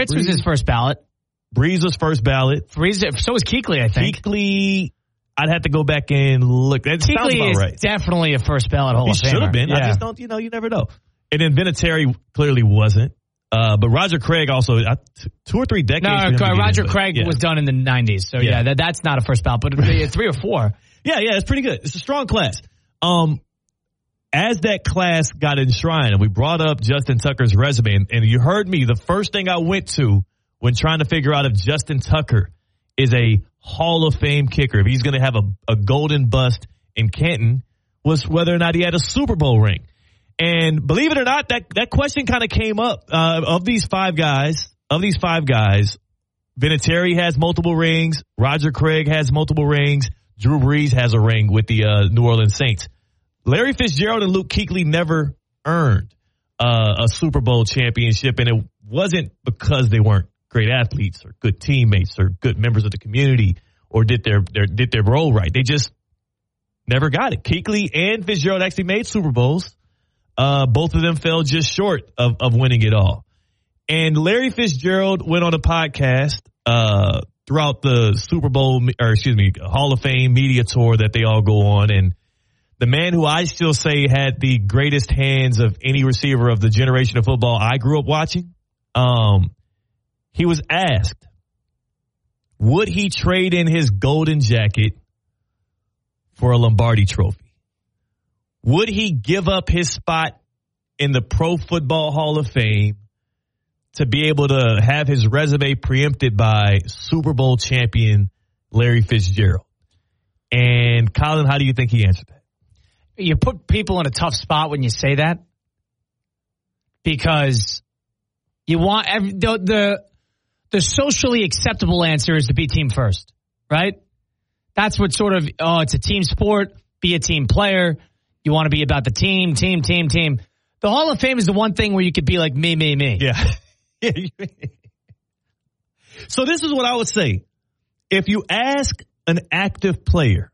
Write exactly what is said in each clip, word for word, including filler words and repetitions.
Fitz Breeze, was his first ballot. Breeze was first ballot. Breeze, so was Kuechly, I think. Kuechly, I'd have to go back and look. That Kuechly sounds about is right. definitely a first ballot Hall he of Famer. He should have been. Yeah. I just don't, you know, you never know. And then Vinatieri clearly wasn't. Uh, but Roger Craig also, uh, t- two or three decades. No, Roger in, Craig yeah. was done in the nineties. So, yeah, yeah that, that's not a first ballot, but three or four. Yeah, yeah, it's pretty good. It's a strong class. Um, as that class got enshrined, and we brought up Justin Tucker's resume, and, and you heard me, the first thing I went to when trying to figure out if Justin Tucker is a Hall of Fame kicker, if he's going to have a, a golden bust in Canton, was whether or not he had a Super Bowl ring. And believe it or not, that, that question kind of came up. Uh, of these five guys, of these five guys, Vinatieri has multiple rings. Roger Craig has multiple rings. Drew Brees has a ring with the uh, New Orleans Saints. Larry Fitzgerald and Luke Kuechly never earned uh, a Super Bowl championship, and it wasn't because they weren't great athletes or good teammates or good members of the community or did their, their did their role right. They just never got it. Kuechly and Fitzgerald actually made Super Bowls. Uh, both of them fell just short of, of winning it all. And Larry Fitzgerald went on a podcast uh, throughout the Super Bowl, or excuse me, Hall of Fame media tour that they all go on. And the man who I still say had the greatest hands of any receiver of the generation of football I grew up watching, um, he was asked, would he trade in his golden jacket for a Lombardi trophy? Would he give up his spot in the Pro Football Hall of Fame to be able to have his resume preempted by Super Bowl champion Larry Fitzgerald? And Colin, how do you think he answered that? You put people in a tough spot when you say that, because you want every, the, the the socially acceptable answer is to be team first, right? That's what sort of, oh, it's a team sport, be a team player. You want to be about the team, team, team, team. The Hall of Fame is the one thing where you could be like me, me, me. Yeah. So this is what I would say. If you ask an active player,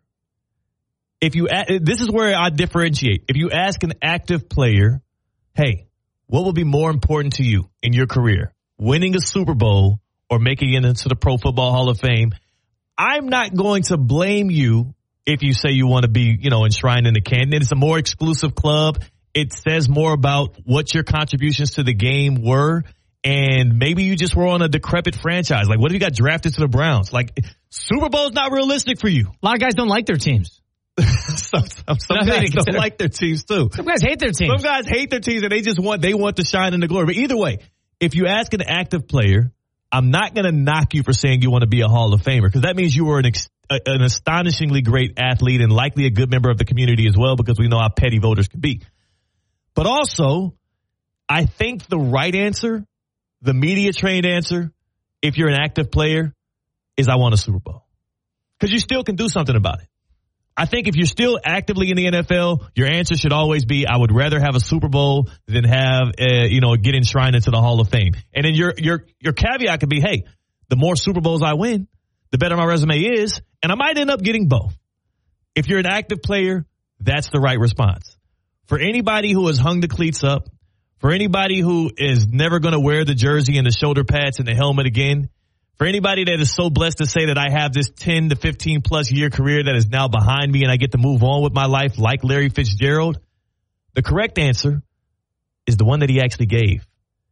if you, this is where I differentiate. If you ask an active player, hey, what will be more important to you in your career? Winning a Super Bowl or making it into the Pro Football Hall of Fame? I'm not going to blame you if you say you want to be, you know, enshrined in the Canton. It's a more exclusive club. It says more about what your contributions to the game were. And maybe you just were on a decrepit franchise. Like, what if you got drafted to the Browns? Like, Super Bowl's not realistic for you. A lot of guys don't like their teams. some some, some guys don't like their teams, too. Some guys hate their teams. Some guys hate their teams, and they just want, they want to shine in the glory. But either way, if you ask an active player, I'm not going to knock you for saying you want to be a Hall of Famer, because that means you were an ex- an astonishingly great athlete and likely a good member of the community as well, because we know how petty voters can be. But also, I think the right answer, the media-trained answer, if you're an active player, is I want a Super Bowl. Because you still can do something about it. I think if you're still actively in the N F L, your answer should always be, I would rather have a Super Bowl than have, uh, you know, get enshrined into the Hall of Fame. And then your your your caveat could be, hey, the more Super Bowls I win, the better my resume is, and I might end up getting both. If you're an active player, that's the right response. For anybody who has hung the cleats up, for anybody who is never going to wear the jersey and the shoulder pads and the helmet again, for anybody that is so blessed to say that I have this ten to fifteen plus year career that is now behind me and I get to move on with my life like Larry Fitzgerald, the correct answer is the one that he actually gave.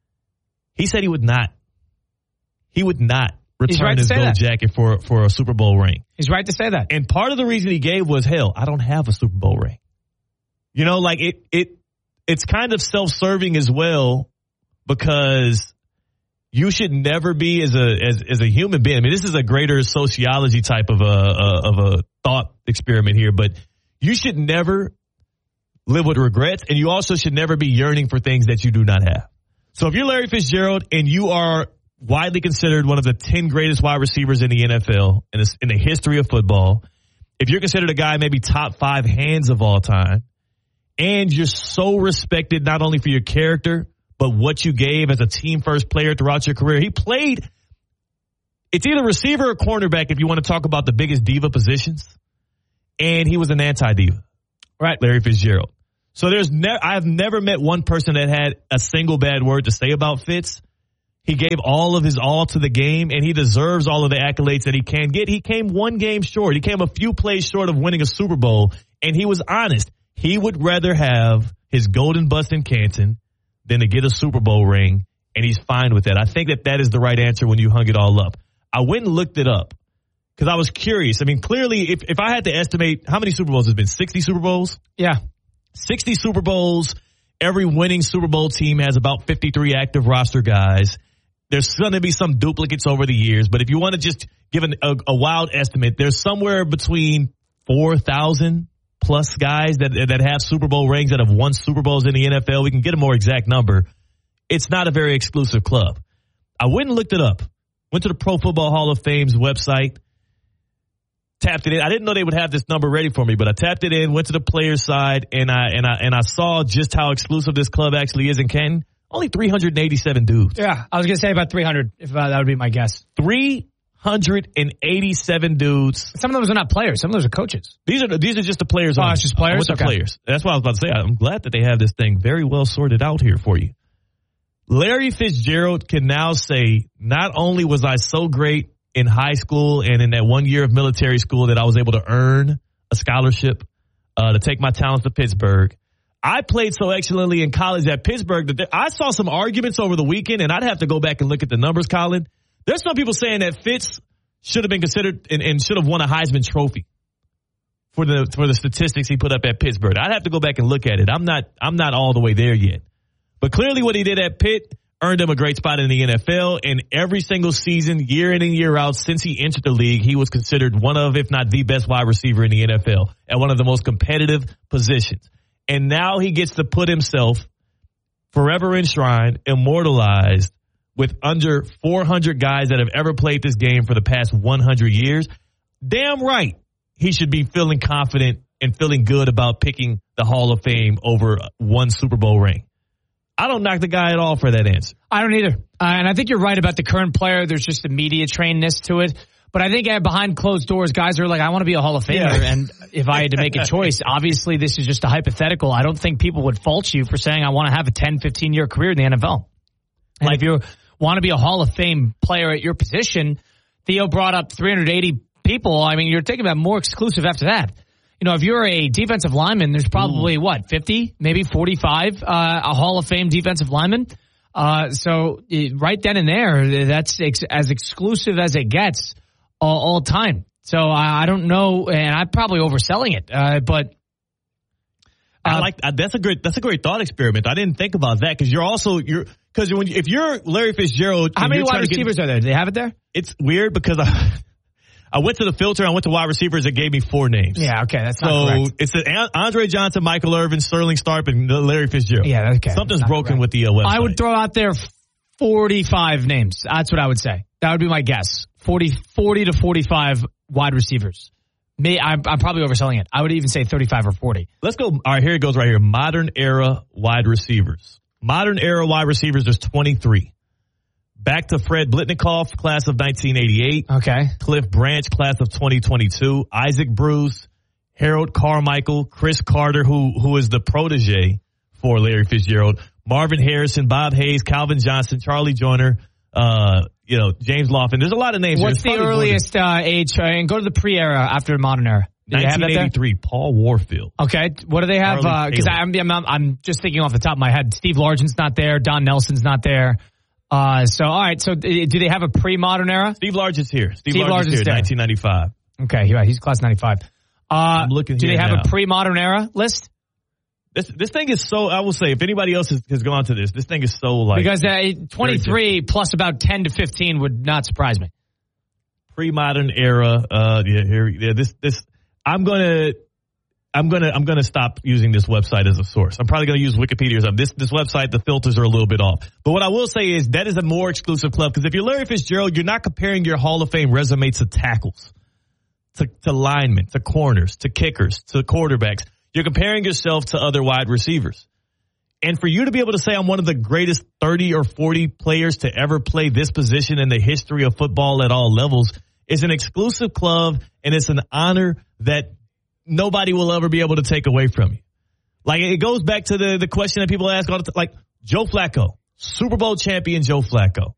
He said he would not. He would not return right his gold that. jacket for, for a Super Bowl ring. He's right to say that. And part of the reason he gave was, hell, I don't have a Super Bowl ring. You know, like it, it, it's kind of self-serving as well, because you should never be as a, as, as a human being. I mean, this is a greater sociology type of a, a, of a thought experiment here, but you should never live with regrets, and you also should never be yearning for things that you do not have. So if you're Larry Fitzgerald and you are widely considered one of the ten greatest wide receivers in the N F L in the, in the history of football, if you're considered a guy maybe top five hands of all time, and you're so respected not only for your character, but what you gave as a team-first player throughout your career. He played, it's either receiver or cornerback if you want to talk about the biggest diva positions, and he was an anti-diva. Right, Larry Fitzgerald. So there's ne- I've never met one person that had a single bad word to say about Fitz. He gave all of his all to the game, and he deserves all of the accolades that he can get. He came one game short. He came a few plays short of winning a Super Bowl, and he was honest. He would rather have his golden bust in Canton than to get a Super Bowl ring, and he's fine with that. I think that that is the right answer when you hung it all up. I went and looked it up because I was curious. I mean, clearly, if, if I had to estimate how many Super Bowls has been, sixty Super Bowls? Yeah. sixty Super Bowls. Every winning Super Bowl team has about fifty-three active roster guys. There's going to be some duplicates over the years, but if you want to just give an, a, a wild estimate, there's somewhere between four thousand plus guys that that have Super Bowl rings that have won Super Bowls in the N F L. We can get a more exact number. It's not a very exclusive club. I went and looked it up. Went to the Pro Football Hall of Fame's website. Tapped it in. I didn't know they would have this number ready for me, but I tapped it in, went to the players' side, and I and I and I saw just how exclusive this club actually is in Canton. Only three hundred eighty-seven dudes. Yeah, I was going to say about three hundred, if uh, that would be my guess. three hundred eighty-seven dudes. Some of those are not players. Some of those are coaches. These are these are just the players. Oh, on, it's just players? What's the Okay. players? That's what I was about to say. I'm glad that they have this thing very well sorted out here for you. Larry Fitzgerald can now say, not only was I so great in high school and in that one year of military school that I was able to earn a scholarship uh, to take my talents to Pittsburgh, I played so excellently in college at Pittsburgh that there, I saw some arguments over the weekend, and I'd have to go back and look at the numbers, Colin. There's some people saying that Fitz should have been considered and, and should have won a Heisman Trophy for the for the statistics he put up at Pittsburgh. I'd have to go back and look at it. I'm not I'm not all the way there yet. But clearly what he did at Pitt earned him a great spot in the N F L, and every single season, year in and year out, since he entered the league, he was considered one of, if not the best wide receiver in the N F L at one of the most competitive positions. And now he gets to put himself forever enshrined, immortalized with under four hundred guys that have ever played this game for the past one hundred years. Damn right he should be feeling confident and feeling good about picking the Hall of Fame over one Super Bowl ring. I don't knock the guy at all for that answer. I don't either. Uh, and I think you're right about the current player. There's just a media trainedness to it. But I think uh, behind closed doors, guys are like, I want to be a Hall of Famer. Yeah. And if I had to make a choice, obviously this is just a hypothetical. I don't think people would fault you for saying I want to have a ten, fifteen-year career in the N F L. And like, if you want to be a Hall of Fame player at your position, Theo brought up three hundred eighty people. I mean, you're thinking about more exclusive after that. You know, if you're a defensive lineman, there's probably, Ooh. what, fifty, maybe forty-five, uh, a Hall of Fame defensive lineman. Uh, so right then and there, that's ex- as exclusive as it gets all, all time. So I, I don't know, and I'm probably overselling it, uh, but. Uh, I like that's a great that's a great thought experiment. I didn't think about that because you're also you're because when you, if you're Larry Fitzgerald, how many wide receivers get, are there? Do they have it there? It's weird because I. I went to the filter. I went to wide receivers. It gave me four names. Yeah, okay, that's not so correct. it's a, Andre Johnson, Michael Irvin, Sterling Starp, and Larry Fitzgerald. Yeah, okay. Something's broken correct. with the uh, website. I would throw out there forty-five names. That's what I would say. That would be my guess. forty, forty to forty-five wide receivers. Me, I'm, I'm probably overselling it. I would even say thirty-five or forty. Let's go. All right, here it goes right here. Modern era wide receivers. Modern era wide receivers, there's twenty-three. Back to Fred Blitnikoff, class of nineteen eighty-eight. Okay. Cliff Branch, class of twenty twenty-two. Isaac Bruce, Harold Carmichael, Chris Carter, who who is the protege for Larry Fitzgerald. Marvin Harrison, Bob Hayes, Calvin Johnson, Charlie Joyner, uh, you know, James Laughlin. There's a lot of names. What's the earliest uh, age? Uh, and go to the pre-era after the modern era. nineteen eighty-three, Paul Warfield. Okay. What do they have? Because uh, I'm, I'm I'm just thinking off the top of my head. Steve Largent's not there. Don Nelson's not there. Uh, so, all right. So, do they have a pre-modern era? Steve Largent's here. Steve, Steve Largent's, Largent's here, nineteen ninety-five. Okay. Yeah, he's class ninety-five. Uh, I'm looking do here they have now. a pre-modern era list? This this thing is so, I will say, if anybody else has, has gone to this, this thing is so like. Because uh, twenty-three plus about ten to fifteen would not surprise me. Pre-modern era. Uh, yeah, here, yeah, this, this, I'm going to, I'm gonna I'm gonna stop using this website as a source. I'm probably gonna use Wikipedia or something. This this website, the filters are a little bit off. But what I will say is that is a more exclusive club because if you're Larry Fitzgerald, you're not comparing your Hall of Fame resume to tackles, to, to linemen, to corners, to kickers, to quarterbacks. You're comparing yourself to other wide receivers. And for you to be able to say I'm one of the greatest thirty or forty players to ever play this position in the history of football at all levels is an exclusive club, and it's an honor that nobody will ever be able to take away from you. Like, it goes back to the, the question that people ask all the time, like Joe Flacco, Super Bowl champion Joe Flacco.